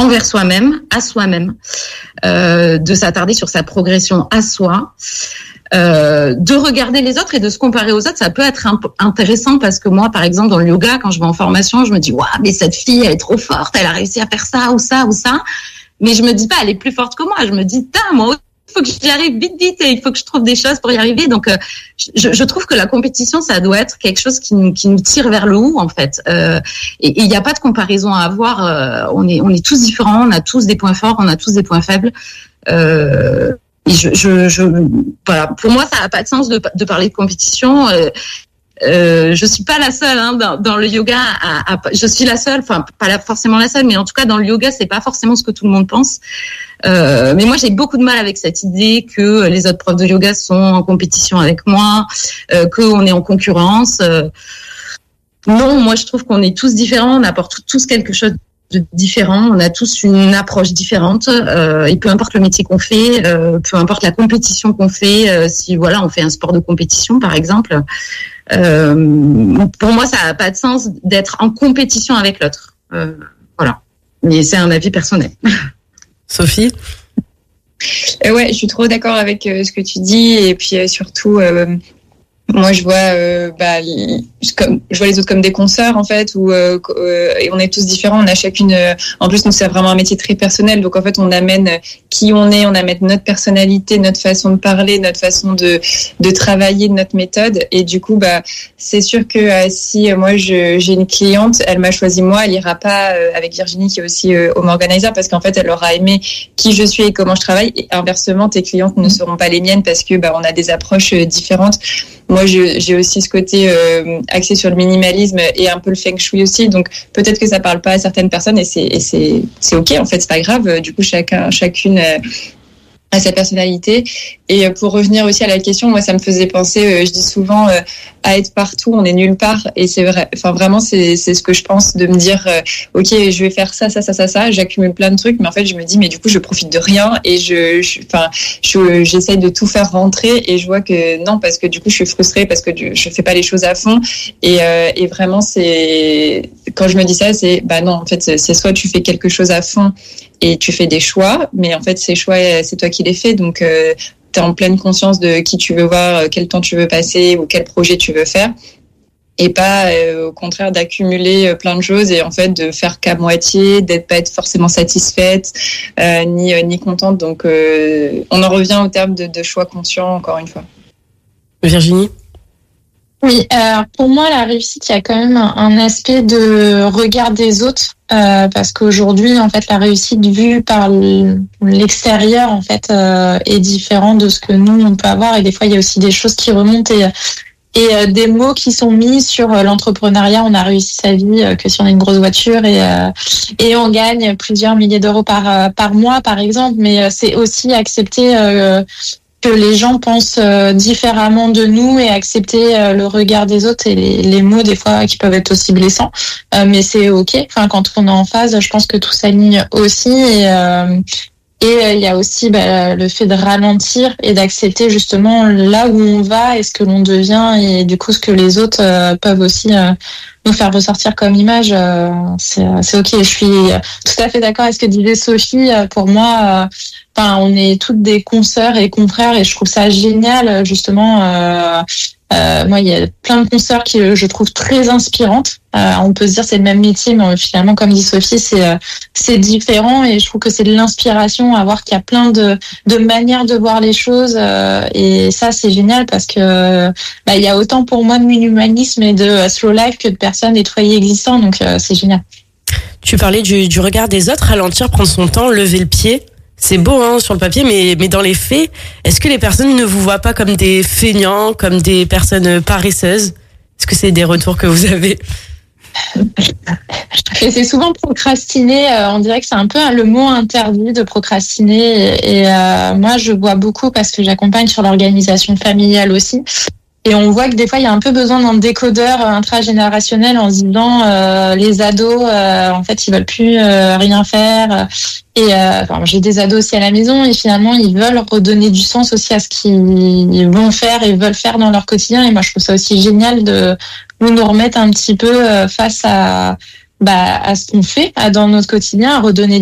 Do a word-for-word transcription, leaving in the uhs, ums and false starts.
envers soi-même, à soi-même, euh, de s'attarder sur sa progression à soi, euh, de regarder les autres et de se comparer aux autres. Ça peut être imp- intéressant parce que moi, par exemple, dans le yoga, quand je vais en formation, je me dis, waouh, mais cette fille, elle est trop forte, elle a réussi à faire ça ou ça ou ça. Mais je me dis pas, elle est plus forte que moi. Je me dis, tain, moi, il faut que j'y arrive vite, vite, et il faut que je trouve des choses pour y arriver. Donc, euh, je, je trouve que la compétition, ça doit être quelque chose qui nous, qui nous tire vers le haut, en fait. Euh, et il n'y a pas de comparaison à avoir. Euh, on est, on est tous différents, on a tous des points forts, on a tous des points faibles. Euh, et je, je, je, voilà. Pour moi, ça n'a pas de sens de, de parler de compétition. Euh, Euh, je suis pas la seule hein, dans, dans le yoga. À, à, je suis la seule, enfin pas la, forcément la seule, mais en tout cas dans le yoga, c'est pas forcément ce que tout le monde pense. Euh, mais moi, j'ai beaucoup de mal avec cette idée que les autres profs de yoga sont en compétition avec moi, euh, qu'on est en concurrence. Euh, non, moi, je trouve qu'on est tous différents, on apporte tous quelque chose de différent, on a tous une approche différente, euh, et peu importe le métier qu'on fait, euh, peu importe la compétition qu'on fait, euh, si voilà, on fait un sport de compétition par exemple, euh, pour moi ça n'a pas de sens d'être en compétition avec l'autre. Euh, voilà, mais c'est un avis personnel. Sophie? Euh, ouais, je suis trop d'accord avec euh, ce que tu dis, et puis euh, surtout, euh, moi je vois, euh, bah, je, comme, je vois les autres comme des consoeurs en fait, où euh, euh, et on est tous différents, on a chacune. Euh, en plus, nous c'est vraiment un métier très personnel, donc en fait on amène qui on est, on amène notre personnalité, notre façon de parler, notre façon de de travailler, notre méthode, et du coup bah c'est sûr que euh, si euh, moi je, j'ai une cliente, elle m'a choisi moi, elle ira pas euh, avec Virginie qui est aussi euh, home organizer, parce qu'en fait elle aura aimé qui je suis et comment je travaille, et inversement tes clientes ne seront pas les miennes parce que bah on a des approches euh, différentes. Moi, je, j'ai aussi ce côté euh, axé sur le minimalisme et un peu le feng shui aussi. Donc, peut-être que ça parle pas à certaines personnes, et c'est, et c'est, c'est ok. En fait, c'est pas grave. Du coup, chacun, chacune euh, a sa personnalité. Et pour revenir aussi à la question, moi, ça me faisait penser. Euh, je dis souvent euh, à être partout, on est nulle part. Et c'est vrai. Enfin, vraiment, c'est, c'est ce que je pense, de me dire, euh, ok, je vais faire ça, ça, ça, ça, ça. J'accumule plein de trucs, mais en fait, je me dis, mais du coup, je profite de rien, et je, je, enfin, je, j'essaye de tout faire rentrer, et je vois que non, parce que du coup, je suis frustrée parce que je fais pas les choses à fond. Et, euh, et vraiment, c'est quand je me dis ça, c'est bah non, en fait, c'est, c'est soit tu fais quelque chose à fond et tu fais des choix, mais en fait, ces choix, c'est toi qui les fais, donc euh, tu es en pleine conscience de qui tu veux voir, quel temps tu veux passer ou quel projet tu veux faire, et pas euh, au contraire d'accumuler plein de choses et en fait de faire qu'à moitié, d'être pas être forcément satisfaite euh, ni euh, ni contente. Donc euh, on en revient au terme de, de choix conscients encore une fois. Virginie? Oui, alors pour moi la réussite, il y a quand même un aspect de regard des autres, euh, parce qu'aujourd'hui en fait la réussite vue par l'extérieur en fait euh, est différente de ce que nous on peut avoir, et des fois il y a aussi des choses qui remontent et et euh, des mots qui sont mis sur euh, l'entrepreneuriat. On a réussi sa vie euh, que si on a une grosse voiture, et euh, et on gagne plusieurs milliers d'euros par euh, par mois par exemple, mais euh, c'est aussi accepter euh, que les gens pensent euh, différemment de nous, et accepter euh, le regard des autres et les, les mots des fois qui peuvent être aussi blessants, euh, mais c'est ok. Enfin, quand on est en phase, je pense que tout s'aligne aussi, et euh, et il euh, y a aussi bah, le fait de ralentir et d'accepter justement là où on va et ce que l'on devient, et du coup ce que les autres euh, peuvent aussi euh, nous faire ressortir comme image. Euh, c'est, c'est ok. Je suis tout à fait d'accord avec ce que disait Sophie. Pour moi, euh, enfin, on est toutes des consoeurs et confrères, et je trouve ça génial justement. Euh, Euh, moi, il y a plein de consoeurs qui je trouve très inspirantes. Euh, on peut se dire c'est le même métier, mais finalement, comme dit Sophie, c'est euh, c'est différent, et je trouve que c'est de l'inspiration à voir qu'il y a plein de de manières de voir les choses, euh, et ça c'est génial parce que bah il y a autant pour moi de minimalisme et de slow life que de personnes et de foyers existants, donc euh, c'est génial. Tu parlais du du regard des autres, ralentir, prendre son temps, lever le pied. C'est beau hein, sur le papier, mais, mais dans les faits, est-ce que les personnes ne vous voient pas comme des feignants, comme des personnes paresseuses? Est-ce que c'est des retours que vous avez? Et c'est souvent procrastiner. On dirait que c'est un peu le mot interdit de procrastiner. Et, et euh, moi, je vois beaucoup parce que j'accompagne sur l'organisation familiale aussi. Et on voit que des fois, il y a un peu besoin d'un décodeur intragénérationnel en se disant euh, les ados, euh, en fait, ils veulent plus euh, rien faire. Et euh, enfin, j'ai des ados aussi à la maison, et finalement, ils veulent redonner du sens aussi à ce qu'ils vont faire et veulent faire dans leur quotidien. Et moi, je trouve ça aussi génial de nous, nous remettre un petit peu face à, bah, à ce qu'on fait dans notre quotidien, à redonner